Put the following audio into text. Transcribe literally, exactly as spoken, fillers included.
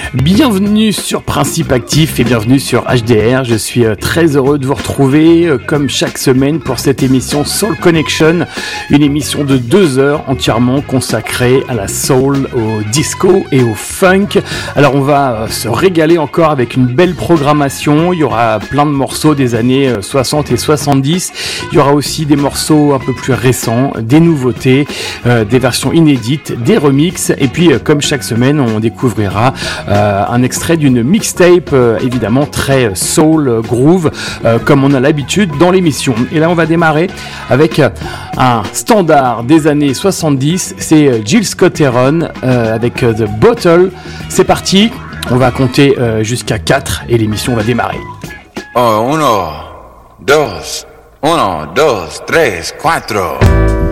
Bienvenue sur Principe Actif et bienvenue sur H D R. Je suis très heureux de vous retrouver comme chaque semaine pour cette émission Soul Connection, une émission de deux heures entièrement consacrée à la soul, au disco et au funk. Alors on va se régaler encore avec une belle programmation. Il y aura plein de morceaux des années soixante et soixante-dix. Il y aura aussi des morceaux un peu plus récents, des nouveautés, euh, des versions inédites, des remixes. Et puis comme chaque semaine, on découvrira euh, un extrait d'une mixtape, euh, évidemment très soul groove, euh, comme on a l'habitude dans l'émission. Et là, on va démarrer avec un standard des années soixante-dix, c'est Jill Scott-Heron euh, avec The Bottle. C'est parti, on va compter euh, jusqu'à quatre et l'émission va démarrer. Oh, uno, dos, uno, dos, tres, cuatro.